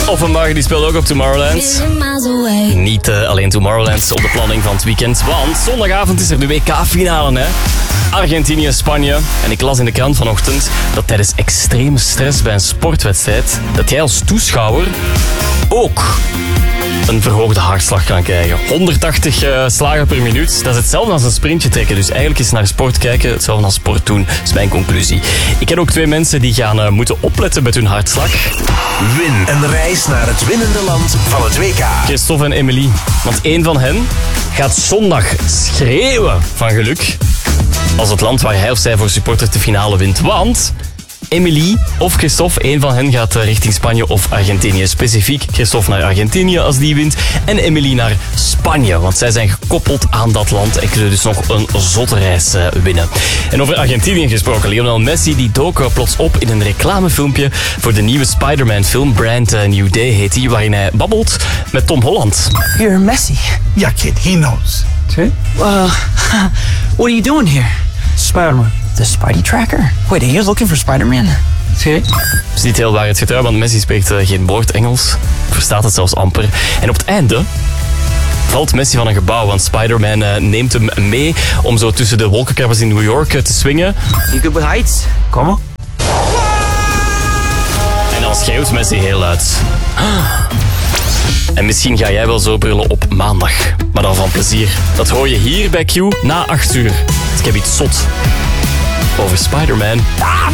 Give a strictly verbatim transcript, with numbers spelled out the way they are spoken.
Offenbach die speelt ook op Tomorrowland. Niet uh, alleen Tomorrowland op de planning van het weekend, want zondagavond is er de W K-finale, hè. Argentinië-Spanje. En ik las in de krant vanochtend dat tijdens extreme stress bij een sportwedstrijd, dat jij als toeschouwer ook een verhoogde hartslag kan krijgen. honderdtachtig uh, slagen per minuut. Dat is hetzelfde als een sprintje trekken. Dus eigenlijk is naar sport kijken hetzelfde als sport doen. Dat is mijn conclusie. Ik ken ook twee mensen die gaan uh, moeten opletten met hun hartslag. Win een reis naar het winnende land van het W K. Christophe en Emilie. Want één van hen gaat zondag schreeuwen van geluk als het land waar hij of zij voor supporters de finale wint. Want Emilie of Christophe, één van hen gaat richting Spanje of Argentinië. Specifiek Christophe naar Argentinië als die wint. En Emilie naar Spanje, want zij zijn gekoppeld aan dat land en kunnen dus nog een zotte reis winnen. En over Argentinië gesproken, Lionel Messi die dook plots op in een reclamefilmpje voor de nieuwe Spider-Man film. Brand New Day heet die, waarin hij babbelt met Tom Holland. You're Messi. Yeah, kid, he knows. Okay. Uh, what are you doing here? Spider-Man. The Spidey Tracker? Wait, are you looking for Spider-Man? Okay. Het is niet heel waarheidsgetrouw, want Messi spreekt uh, geen woord Engels. Verstaat het zelfs amper. En op het einde valt Messi van een gebouw, want Spider-Man uh, neemt hem mee om zo tussen de wolkenkrabbers in New York uh, te swingen. You good with heights? Come on. En dan schreeuwt Messi heel luid. En misschien ga jij wel zo brullen op maandag. Maar dan van plezier. Dat hoor je hier bij Q na acht uur. Ik heb iets zot over Spider-Man.